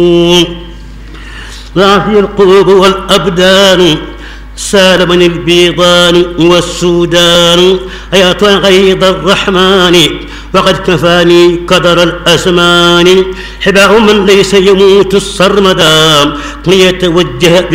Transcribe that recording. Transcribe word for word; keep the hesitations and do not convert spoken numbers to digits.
ضعف القلوب والأبدان سال من البيضان والسودان أيا غيظ الرحمن وقد كفاني قدر الأزمان حباء من ليس يموت الصرمدا ليتوجه